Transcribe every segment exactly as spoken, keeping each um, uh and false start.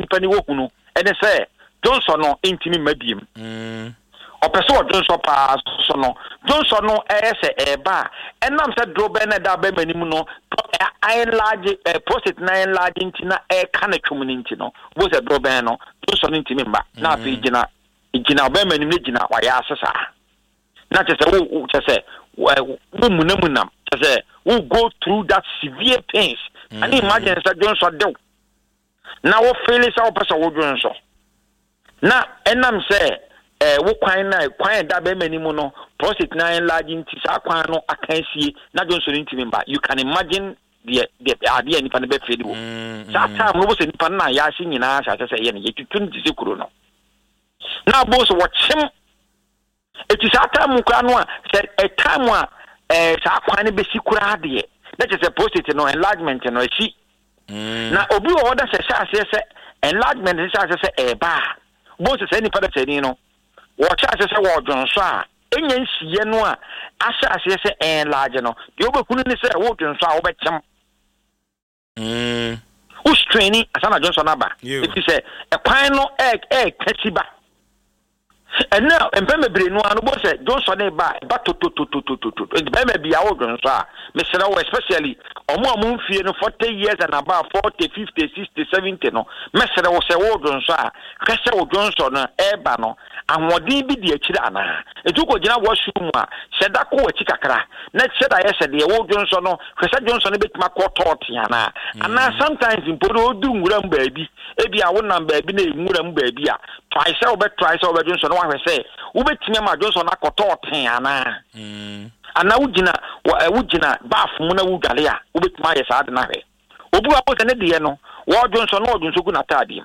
nipa ni wo hunu ene say Johnson no intimi mabiem mm opeso Johnson pa so no Johnson no eh say e ba enam say dro be na da ba manim no iron large prostate nine large intina e kana twum ni ntino wo say dro be no Johnson intimi mba na afi gina gina ba manim ni gina wa ya asesa na che say wo che say wo munamunam che say wo go through that severe pains and imagine say Johnson do na wo feel say wo pesa wo Johnson na enam say eh wo kwan na kwan da be manimu no prostate nine large inti sa kwan no akansie na Johnson intimi mba you can imagine the the idea ni pa na be feel wo sa time no bo se ni pa na ya hye nyina sa say ye ne ye tutun dise kuro no na bo so wo chim eti sa time kwa no a a time a eh sa kwan ne be si kura de na che say prostate no enlargement no si na obi wo da se sha se se enlargement se sha se se e ba bo se se ni pa da se ni no wo cha se se wo dwonso a enya nsiye no a asa ase se enlarge no de obekunu ni se wo dwonso a wo be chem mm wo straining asana Johnson aba if you say e kwan no e e kasiba and now empeme bre no anu bo se Johnson e ba ba to to to to to to empeme bia wo dwonso a me se wo especially omo omo mfie no forty years and above forty fifty sixty seventy no me se wo se wo dwonso a kase wo dwonso no e ba no anwodin bi di akira ana etuko gina washroom a seda ko wachi kakra na seda ye sede wo Johnson no kwese Johnson betima ko tot yana ana sometimes impodo odu nwura mbaabi ebi a wonam baabi na nwura mbaabi a twice o be twice o be Johnson wa hwese wo betime ma Johnson akotot yana mm ana wugina wugina baf mu na wugale a wo betima ye saade na hwe obu a bo ne de ye no wo Johnson no Johnson ku na taade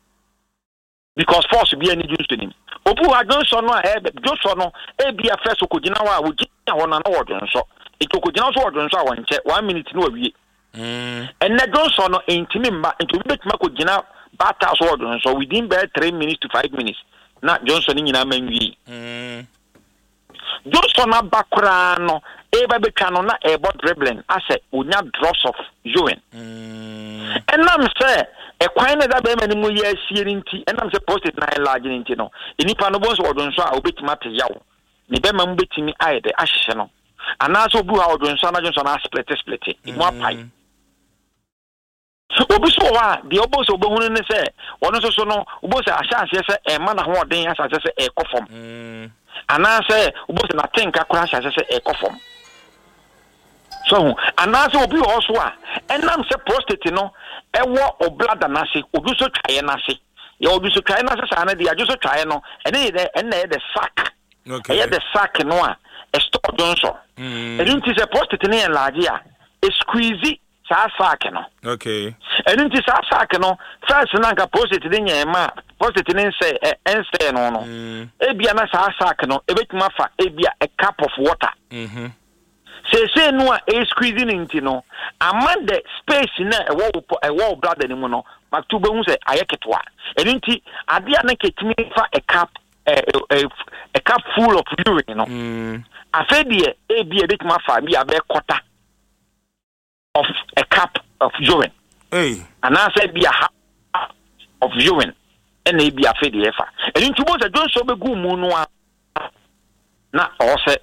because force be any Johnson him obu ha Johnson no e Johnson no e bia first okogina wa wugina ho na na wo Johnson e okogina so wo Johnson a wonche one minute na wawie mm and na Johnson no intimi mba into betima kogina bata so wo Johnson within by three minutes to five minutes na Johnson nyina manwi mm Johnson abakra no e ba betwa no na e body dribbling ase onya drops of urine mm enam say e kwan na da be mani mu ye asie nti enam say prostate na enlarge nti no enipa no bo so odonso a obetima te yawo ni be ma mu betimi ayede ahye no ana so obu ha odonso na Johnson na split split imu apai obi so wa de obo so obohunu ne say wono so so no obo say ahyanse say e ma na ho oden asase say e kofom mm ana say obo say na tenka kura asase say e kofom so ana say obi also a enam say prostate no ewo oblada na se obi so twaye na se ye obi so twaye na se sa na de ajo so twaye no ene de ene de sack okay ye de sack no a e store Johnson mm ene nti say prostate ne enlarge a e squeeze sa sack no okay ene nti sa sack no first na ka prostate de nyema prostate ne say ense no no e bia na sa sack no e betima fa e bia a cup of water mhm say say no a squeezing into no among the space na e wo e wo brother ni mu no maktu be hu say ayeketwa enti ade na ketimi fa a cup a, a, a cup full of urine no mm afedie e bia bit ma fa bia be quarter of a cup of urine hey and I said bia half of urine and e bia afedie fa enti bo say Johnson be gu mu no na o say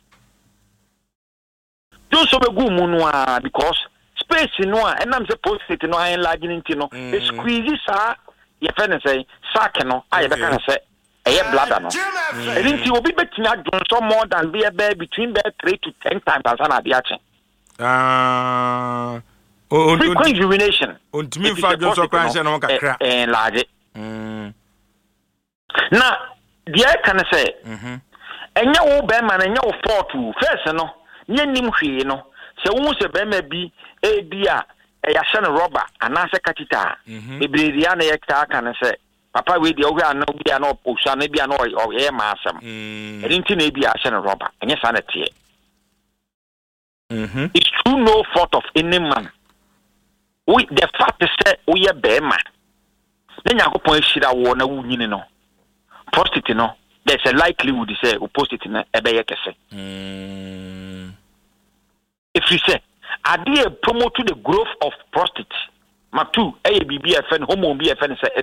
Johnson be gu mu no a because space no a enam say prostate no a enlarge nti no e squeeze sa ye fe ne say sack no a ye be kan say e ye bladder no e nti obi betimi Johnson more than be between be three to ten times as na be ache ah o frequent urination ontimi fa Johnson kran no kakra enlarge mm na dia kan say mhm enya wo be man enya wo fault first no nyenim hwee no se wo se be ma bi e bi a e ya hye no rubber ana se katita ebredi ana ye ta kan se papa we di o hwa na bi ana o hwa na bi ana o ye ma asem e nti na bi a hye no rubber enye sa na tie mhm it's true no fault of any man we the fact is say we ye be ma na nyakopon ahira wo na wo nyini no prostate no there's a likelihood say o prostate na e be ye kese mm if you say ade promote the growth of prostate ma two a B B F N homo B F N say